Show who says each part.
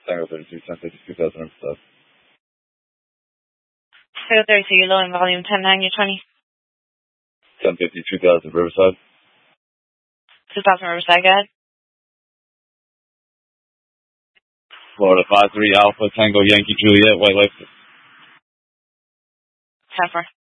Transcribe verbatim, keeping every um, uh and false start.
Speaker 1: Tango thirty-two, ten fifty-two thousand Riverside.
Speaker 2: Tango thirty-two, you're low in volume, ten nine, you're twenty.
Speaker 1: ten fifty-two thousand Riverside.
Speaker 2: two thousand Riverside, go ahead.
Speaker 1: Florida five three Alpha, Tango Yankee Juliet, White Lake.
Speaker 2: ten four.